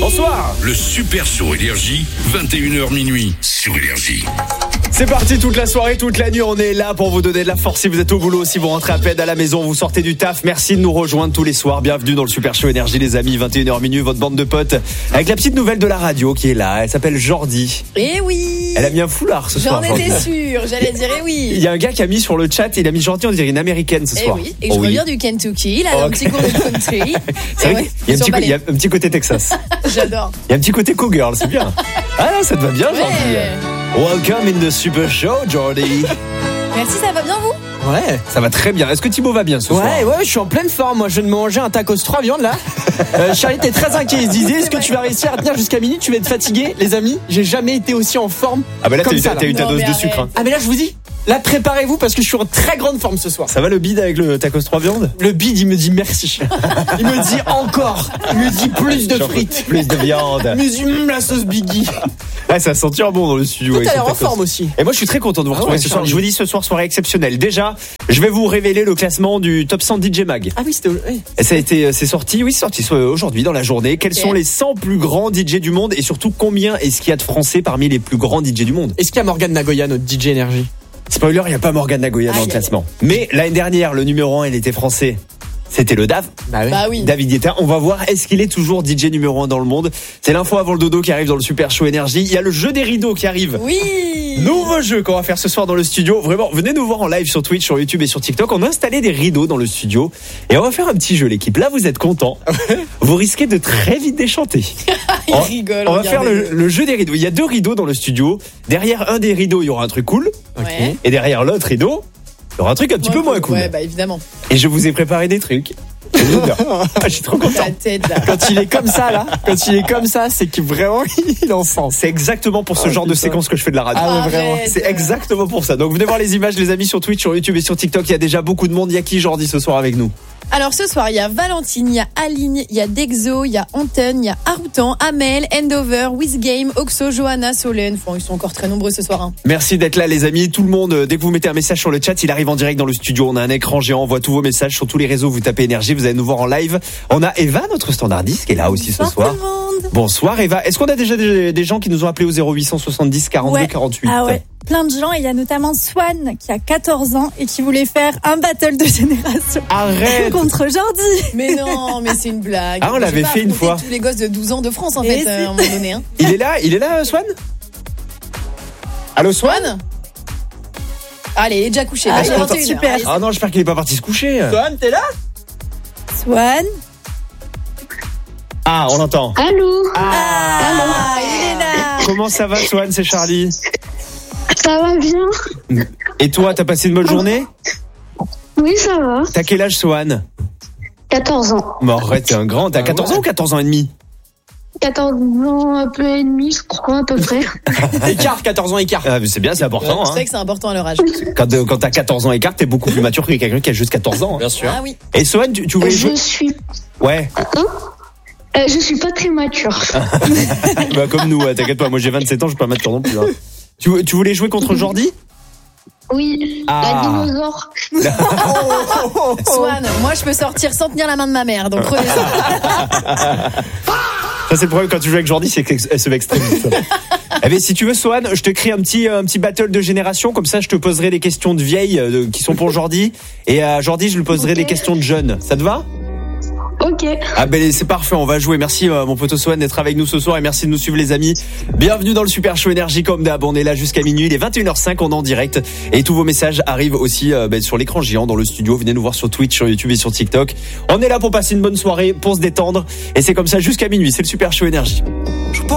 Bonsoir. Le Super Show Énergie, 21h minuit sur Énergie. C'est parti toute la soirée, toute la nuit, on est là pour vous donner de la force si vous êtes au boulot, si vous rentrez à peine à la maison, vous sortez du taf. Merci de nous rejoindre tous les soirs. Bienvenue dans le Super Show Énergie les amis, 21h minuit, votre bande de potes. Avec la petite nouvelle de la radio qui est là, elle s'appelle Jordi. Eh oui. Elle a mis un foulard ce soir. J'en étais sûre, j'allais dire eh oui. Il y a un gars qui a mis sur le chat, il a mis Jordi, on dirait une américaine ce soir. Eh oui, et je reviens du Kentucky, là, un petit cours de country. C'est vrai qu'il y a un petit côté Texas. J'adore. Il y a un petit côté cowgirl, c'est bien. Ah non, ça te va bien Jordi. Welcome in the Super Show, Jordi. Merci, ça va bien vous? Ouais, ça va très bien. Est-ce que Thibaut va bien ce soir? Ouais, je suis en pleine forme. Moi, je viens de manger un tacos 3 viandes là. Charlie était très inquiet. Il se disait, est-ce que tu vas réussir à tenir jusqu'à minuit? Tu vas être fatigué, les amis. J'ai jamais été aussi en forme. Ah bah là, comme t'as eu ta dose de sucre. Hein. Ah mais là, je vous dis, là, préparez-vous parce que je suis en très grande forme ce soir. Ça va le bide avec le tacos 3 viandes? Le bide, il me dit merci. Il me dit encore. Il me dit plus de frites. Plus de viande. Il me dit la sauce Biggie. Ouais, ça sent bon dans le studio. T'as l'air en forme aussi. Et moi, je suis très content de vous retrouver ce soir. Je vous dis ce soir, soirée exceptionnelle. Déjà, je vais vous révéler le classement du top 100 DJ Mag. Ah oui, c'était. Oui. C'est sorti aujourd'hui dans la journée. Quels sont les 100 plus grands DJ du monde et surtout combien est-ce qu'il y a de Français parmi les plus grands DJ du monde? Est-ce qu'il y a Morgane Nagoya, notre DJ Énergie? Spoiler, il n'y a pas Morgane Nagoya dans le classement. Mais l'année dernière, le numéro 1, il était français. C'était le Dav. Bah oui. David Guetta. On va voir, est-ce qu'il est toujours DJ numéro 1 dans le monde? C'est l'info avant le dodo qui arrive dans le Super Show Énergie. Il y a le jeu des rideaux qui arrive. Oui. Nouveau jeu qu'on va faire ce soir dans le studio. Vraiment, venez nous voir en live sur Twitch, sur YouTube et sur TikTok. On a installé des rideaux dans le studio. Et on va faire un petit jeu, l'équipe. Là, vous êtes contents. Vous risquez de très vite déchanter. Il rigole. On va faire le jeu des rideaux. Il y a 2 rideaux dans le studio. Derrière un des rideaux, il y aura un truc cool. Ouais. Et derrière l'autre rideau, il y aura un truc un petit peu moins cool. Ouais, bah évidemment. Et je vous ai préparé des trucs. Je suis trop content. Ta tête là. Quand il est comme ça, c'est que vraiment il est en forme. C'est exactement pour ce genre de séquence que je fais de la radio. Ah ouais, vraiment. C'est exactement pour ça. Donc venez voir les images les amis sur Twitch, sur YouTube et sur TikTok. Il y a déjà beaucoup de monde. Il y a qui Jordi ce soir avec nous? Alors ce soir, il y a Valentine, il y a Aline, il y a Dexo, il y a Anton, il y a Aroutan, Amel, Endover, Wizgame, Oxo, Johanna, Solène. Ils sont encore très nombreux ce soir. Hein. Merci d'être là les amis. Tout le monde, dès que vous mettez un message sur le chat, il arrive en direct dans le studio. On a un écran géant, on voit tous vos messages sur tous les réseaux. Vous tapez Énergie, vous allez nous voir en live. On a Eva, notre standardiste, qui est là aussi ce soir. Tout le monde. Bonsoir Eva. Est-ce qu'on a déjà des gens qui nous ont appelés au 0870 42 48? Ah ouais. Plein de gens, il y a notamment Swan qui a 14 ans et qui voulait faire un battle de génération. Arrête. Contre Jordi. Mais non, mais c'est une blague. Ah, on l'avait fait une fois. Tous les gosses de 12 ans de France en fait, à un moment donné. Hein. Il est là Swan? Allô Swan? Allez, il est déjà couché. Il est 21h. Super. Ah non, j'espère qu'il est pas parti se coucher. Swan, t'es là? Swan. Ah, on l'entend. Allô. Ah, il est là. Comment ça va Swan? C'est Charlie. Ça va bien? Et toi, t'as passé une bonne journée? Oui, ça va. T'as quel âge Swan? 14 ans. Bon, arrête, t'es un grand. T'as 14 ans ou 14 ans et demi? 14 ans, un peu et demi, je crois, à peu près. Écart, 14 ans écart. Ah, mais c'est bien, c'est important. Je Hein. sais que c'est important à leur âge. Quand t'as 14 ans et quart, t'es beaucoup plus mature que quelqu'un qui a juste 14 ans. Hein. Bien sûr. Ah oui. Et Swan, tu voulais jouer? Je suis... Ouais. je suis pas très mature. Bah, comme nous, t'inquiète pas, moi j'ai 27 ans, je suis pas mature non plus. Hein. Tu voulais jouer contre Jordi? Oui, Ah. la dinosaure. Swan, moi je peux sortir sans tenir la main de ma mère, donc prenez ça. Ça c'est le problème quand tu joues avec Jordi, c'est qu'elle se vexe très vite. Eh bien, si tu veux Swan, je te crée un petit battle de génération, comme ça je te poserai des questions de vieilles qui sont pour Jordi, et à Jordi je lui poserai des questions de jeunes. Ça te va? Ok. Ah ben c'est parfait, on va jouer. Merci mon pote Swan d'être avec nous ce soir et merci de nous suivre les amis. Bienvenue dans le Super Show Énergie comme d'hab. On est là jusqu'à minuit, il est 21h05, on est en direct et tous vos messages arrivent aussi sur l'écran géant dans le studio. Venez nous voir sur Twitch, sur YouTube et sur TikTok. On est là pour passer une bonne soirée, pour se détendre et c'est comme ça jusqu'à minuit. C'est le Super Show Énergie.